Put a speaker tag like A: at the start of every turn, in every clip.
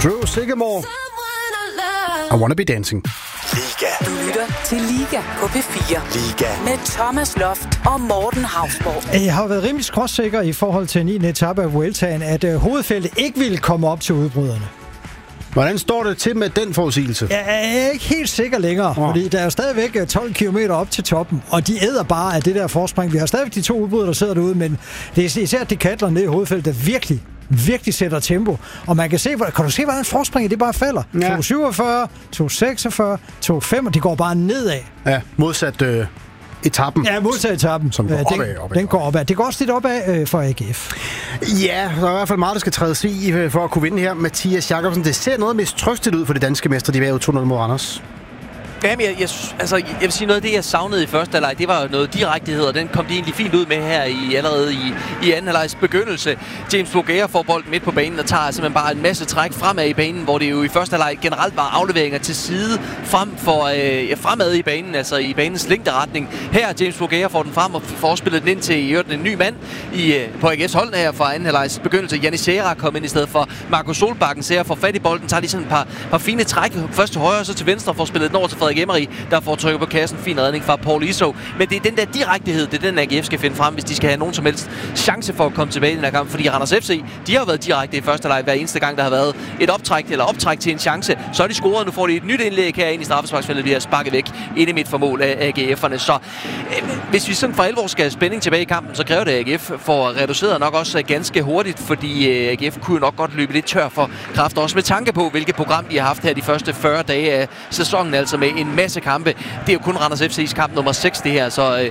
A: Drew Sigamore. I Wanna Be Dancing.
B: Liga.
C: Du lytter til Liga på P4.
B: Liga.
C: Med Thomas Loft og Morten Hausborg.
D: Jeg har været rimelig skråsikker i forhold til 9. etape af Vueltaen, at hovedfeltet ikke ville komme op til udbryderne.
A: Hvordan står det til med den forudsigelse?
D: Jeg er ikke helt sikker længere, fordi der er jo stadigvæk 12 km op til toppen, og de æder bare af det der forspring. Vi har stadigvæk de 2 udbrydere, der sidder derude, men det er især de katler nede i hovedfeltet, der virkelig sætter tempo. Og man kan se, kan du se, hvordan forspringet det bare falder? Ja. 2,47, 2,46, 2,5, og de går bare nedad.
A: Ja, modsat etappen.
D: Ja, modsat etappen.
A: Som går opad.
D: Den går opad. Det går også lidt opad for AGF.
A: Ja, der er i hvert fald meget, der skal trædes i for at kunne vinde her. Mathias Jakobsen, det ser noget mistrøstigt ud for de danske mestre. De var jo 2-0 mod Randers.
E: Jamen, jeg vil sige noget af det, jeg savnede i første halvleg, det var noget direktehed, og den kom de egentlig fint ud med her allerede i anden halvlegs begyndelse. James Bougea får bolden midt på banen og tager simpelthen bare en masse træk fremad i banen, hvor det jo i første halvleg generelt var afleveringer til side fremad i banen, altså i banens længderetning. Her James Bougea får den frem og får spillet den ind til en ny mand på AGF's hold her fra anden halvlegs begyndelse. Janni Serra kom ind i stedet for Marco Solbakken. Serra får fat i bolden, tager lige sådan et par fine træk. Først til højre, så til venstre, får spillet den over til Frederik Emery, der får trykket på kassen. Fin redning fra Paul Iso. Men det er den der direktehed, det er den AGF skal finde frem, hvis de skal have nogen som helst chance for at komme tilbage i den her kamp. Fordi Randers FC, de har været direkte i første halvleg hver eneste gang, der har været et optræk til en chance. Så er de scoret, nu får de et nyt indlæg herinde i straffesparksfeltet, de har sparket væk ind i midt for mål af AGF'erne. Så hvis vi sådan for alvor skal have spænding tilbage i kampen, så kræver det, at AGF får reduceret nok også ganske hurtigt, fordi AGF kunne nok godt løbe lidt tør for kraft, også med tanke på, hvilket program de har haft her de første 40 dage af sæsonen, altså med en masse kampe. Det er jo kun Randers FC's kamp nummer 6, det her, så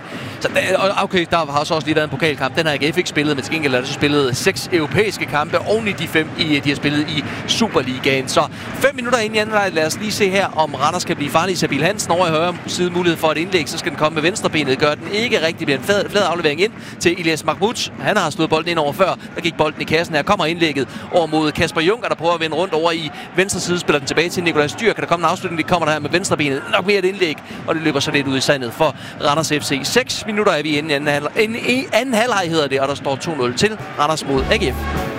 E: okay, der har så også lige været en pokalkamp. Den har AGF ikke spillet, men til gengæld er der så spillet 6 europæiske kampe oven i de 5, de har spillet i Superligaen. Så 5 minutter ind i anden halvleg. Lad os lige se her, om Randers kan blive farlig. Sabil Hansen over i højre side mulighed for et indlæg, så skal den komme med venstrebenet. Gør den ikke rigtig, bliver en flad aflevering ind til Elias Mahmoud. Han har slået bolden ind over før. Der gik bolden i kassen. Her kommer indlægget over mod Kasper Junker, der prøver at vende rundt over i venstre side, spiller den tilbage til Nikolaj Styr. Kan der komme en afslutning? Det kommer der her med venstrebenet. Nok mere et indlæg, og det løber så lidt ud i sandet for Randers FC. 6 minutter er vi inde i anden halvleg hedder det, og der står 2-0 til Randers mod AGF.